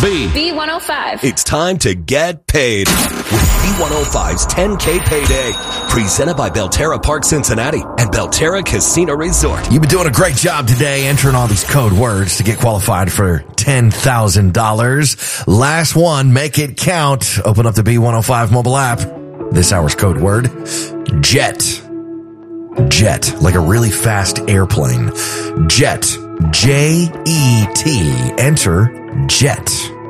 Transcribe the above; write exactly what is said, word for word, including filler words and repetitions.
B. B one oh five. It's time to get paid with B one oh five's ten K Payday. Presented by Belterra Park Cincinnati and Belterra Casino Resort. You've been doing a great job today entering all these code words to get qualified for ten thousand dollars. Last one, make it count. Open up the B one oh five mobile app. This hour's code word, jet. Jet, like a really fast airplane. Jet, J E T. Enter jet.